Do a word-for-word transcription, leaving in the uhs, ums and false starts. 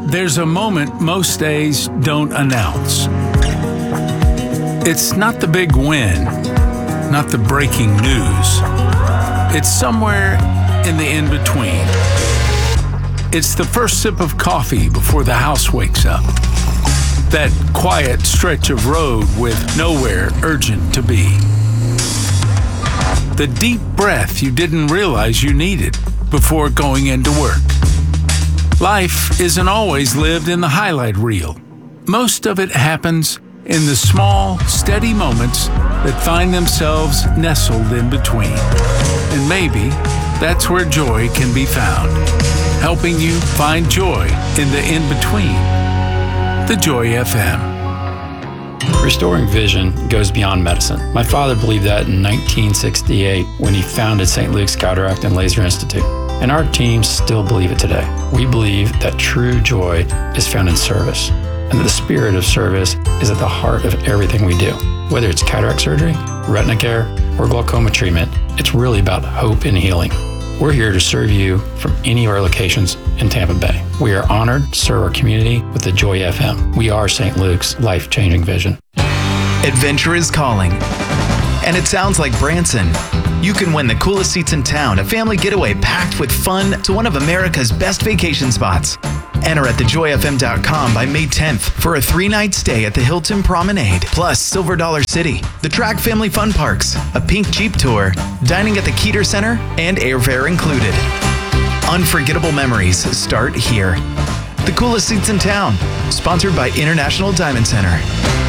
There's a moment most days don't announce. It's not the big win, not the breaking news. It's somewhere in the in-between. It's the first sip of coffee before the house wakes up. That quiet stretch of road with nowhere urgent to be. The deep breath you didn't realize you needed before going into work. Life isn't always lived in the highlight reel. Most of it happens in the small, steady moments that find themselves nestled in between. And maybe that's where joy can be found, helping you find joy in the in-between. The Joy F M. Restoring vision goes beyond medicine. My father believed that in nineteen sixty-eight when he founded Saint Luke's Cataract and Laser Institute. And our teams still believe it today. We believe that true joy is found in service, and that the spirit of service is at the heart of everything we do. Whether it's cataract surgery, retina care, or glaucoma treatment, it's really about hope and healing. We're here to serve you from any of our locations in Tampa Bay. We are honored to serve our community with the Joy F M. We are Saint Luke's life-changing vision. Adventure is calling. And it sounds like Branson. You can win the coolest seats in town, a family getaway packed with fun to one of America's best vacation spots. Enter at the joy f m dot com by May tenth for a three-night stay at the Hilton Promenade, plus Silver Dollar City, the Track Family Fun Parks, a pink Jeep tour, dining at the Keeter Center, and airfare included. Unforgettable memories start here. The coolest seats in town, sponsored by International Diamond Center.